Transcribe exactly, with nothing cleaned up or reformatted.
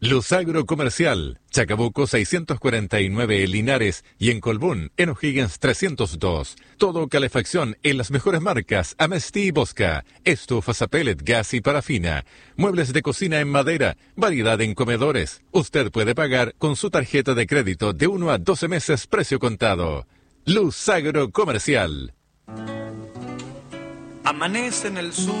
Luz Agro Comercial, Chacabuco seiscientos cuarenta y nueve Linares y en Colbún, en O'Higgins trescientos dos. Todo calefacción en las mejores marcas, Amesti y Bosca, estufas a pellet, gas y parafina, muebles de cocina en madera, variedad en comedores. Usted puede pagar con su tarjeta de crédito de uno a doce meses precio contado. Luz Agro Comercial. Amanece en el sur.